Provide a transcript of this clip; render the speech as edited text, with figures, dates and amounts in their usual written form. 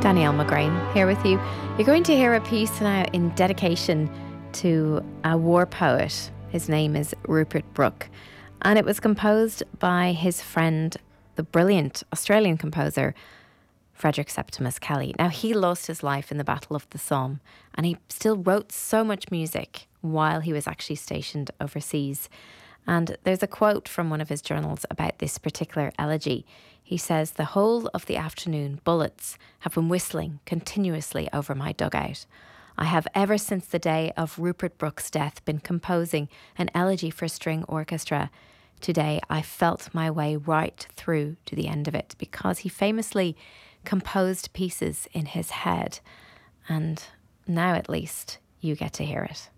Danielle McGrain here with you. You're going to hear a piece now in dedication to a war poet. His name is Rupert Brooke, and it was composed by his friend, the brilliant Australian composer Frederick Septimus Kelly. Now, he lost his life in the Battle of the Somme, and he still wrote so much music while he was actually stationed overseas. And there's a quote from one of his journals about this particular elegy. He says, "The whole of the afternoon, bullets have been whistling continuously over my dugout. I have ever since the day of Rupert Brooke's death been composing an elegy for string orchestra. Today I felt my way right through to the end of it," because he famously composed pieces in his head. And now at least you get to hear it.